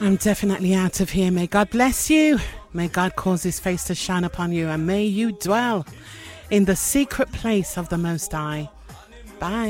I'm definitely out of here. May God bless you. May God cause his face to shine upon you, and may you dwell in the secret place of the Most High. Bye.